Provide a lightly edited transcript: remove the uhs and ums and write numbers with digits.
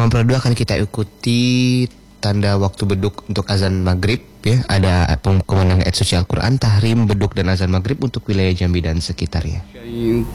Peradua akan kita ikuti tanda waktu beduk untuk azan maghrib ya. Ada kemenangan ayat suci Al-Quran, tahrim, beduk dan azan maghrib untuk wilayah Jambi dan sekitarnya.